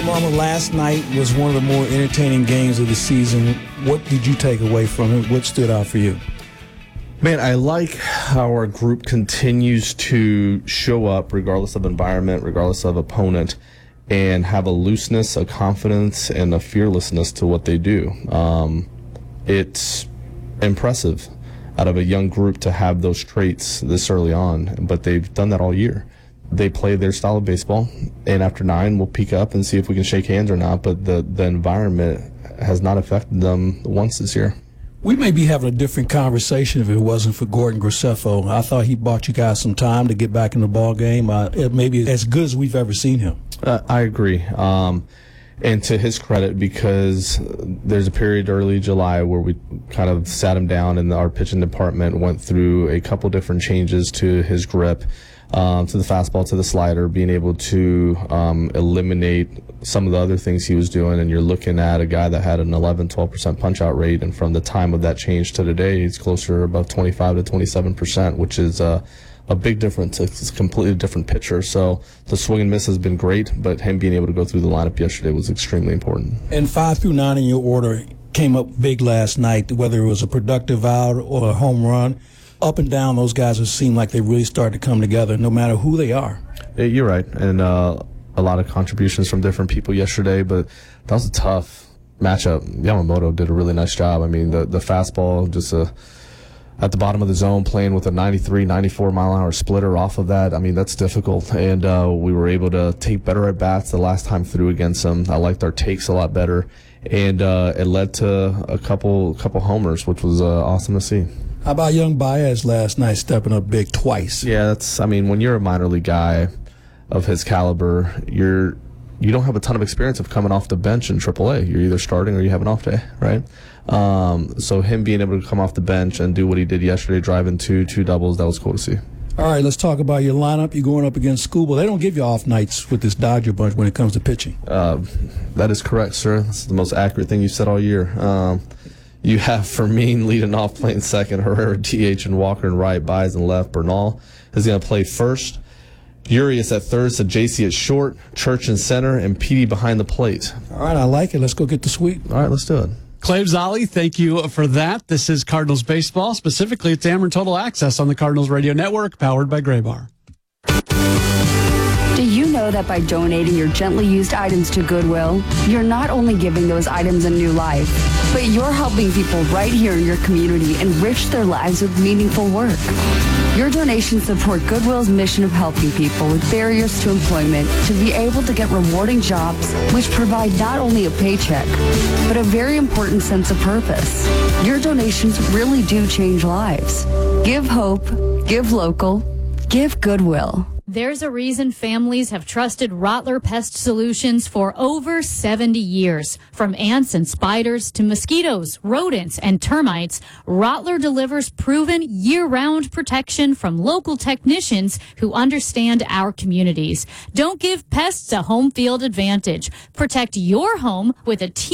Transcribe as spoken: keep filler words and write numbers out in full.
Farmer, last night was one of the more entertaining games of the season. What did you take away from it? What stood out for you? Man, I like how our group continues to show up regardless of environment, regardless of opponent, and have a looseness, a confidence, and a fearlessness to what they do. Um, it's impressive out of a young group to have those traits this early on, but they've done that all year. They play their style of baseball, and after nine, we'll peek up and see if we can shake hands or not, but the, the environment has not affected them once this year. We may be having a different conversation if it wasn't for Gordon Graceffo. I thought he bought you guys some time to get back in the ball game. Uh, it may be as good as we've ever seen him. Uh, I agree. Um, and to his credit, because there's a period early July where we kind of sat him down and our pitching department went through a couple different changes to his grip. Um, to the fastball, to the slider, being able to um, eliminate some of the other things he was doing, and you're looking at a guy that had an eleven, twelve percent punch-out rate, and from the time of that change to today, he's closer above twenty-five to twenty-seven percent, which is uh, a big difference. It's a completely different pitcher. So the swing and miss has been great, but him being able to go through the lineup yesterday was extremely important. And five through nine in your order came up big last night, whether it was a productive out or a home run. Up and down, those guys have seemed like they really started to come together, no matter who they are. Yeah, you're right, and uh, a lot of contributions from different people yesterday, but that was a tough matchup. Yamamoto did a really nice job. I mean, the, the fastball just uh, at the bottom of the zone, playing with a ninety-three, ninety-four mile an hour splitter off of that. I mean, that's difficult, and uh, we were able to take better at bats the last time through against them. I liked our takes a lot better, and uh, it led to a couple couple homers, which was uh, awesome to see. How about young Baez last night stepping up big twice? Yeah, that's, I mean, when you're a minor league guy of his caliber, you're, you don't have a ton of experience of coming off the bench in triple A. You're either starting or you have an off day, right? Um, so him being able to come off the bench and do what he did yesterday, driving two, two doubles, that was cool to see. All right, let's talk about your lineup. You're going up against Skubal. They don't give you off nights with this Dodger bunch when it comes to pitching. Uh, that is correct, sir. That's the most accurate thing you've said all year. Um, You have Fermin leading off, playing second, Herrera D H and Walker and right, Baez and left. Bernal is going to play first. Urias at third, so J C at short, Church in center, and Petey behind the plate. All right, I like it. Let's go get the sweep. All right, let's do it. Clay Zolli, thank you for that. This is Cardinals Baseball. Specifically, it's Ameren Total Access on the Cardinals Radio Network, powered by Graybar. Do you know that by donating your gently used items to Goodwill, you're not only giving those items a new life, but you're helping people right here in your community enrich their lives with meaningful work? Your donations support Goodwill's mission of helping people with barriers to employment to be able to get rewarding jobs which provide not only a paycheck, but a very important sense of purpose. Your donations really do change lives. Give hope, give local, give Goodwill. There's a reason families have trusted Rottler Pest Solutions for over seventy years. From ants and spiders to mosquitoes, rodents, and termites, Rottler delivers proven year-round protection from local technicians who understand our communities. Don't give pests a home field advantage. Protect your home with a team